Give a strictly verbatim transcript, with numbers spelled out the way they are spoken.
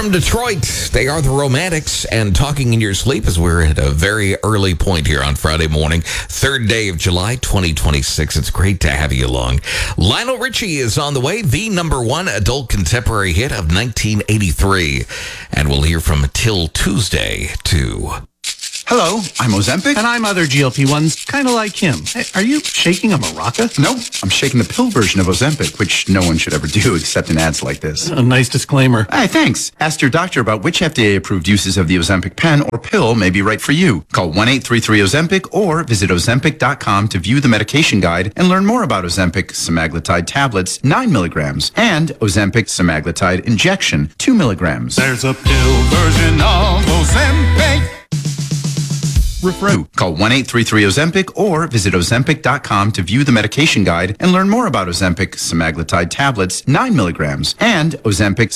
from Detroit. They are the Romantics, and Talking in Your Sleep as we're at a very early point here on Friday morning, third day of July, twenty twenty-six. It's great to have you along. Lionel Richie is on the way, the number one adult contemporary hit of nineteen eighty-three. And we'll hear from Till Tuesday, too. Hello, I'm Ozempic. And I'm other G L P ones, kind of like him. Hey, are you shaking a maraca? No, I'm shaking the pill version of Ozempic, which no one should ever do except in ads like this. A nice disclaimer. Hey, thanks. Ask your doctor about which F D A-approved uses of the Ozempic pen or pill may be right for you. Call one eight three three Ozempic or visit Ozempic dot com to view the medication guide and learn more about Ozempic semaglutide tablets, nine milligrams, and Ozempic semaglutide injection, two milligrams. There's a pill version of Ozempic. Refer- Call one eight three three Ozempic or visit Ozempic dot com to view the medication guide and learn more about Ozempic semaglutide tablets, nine milligrams, and Ozempic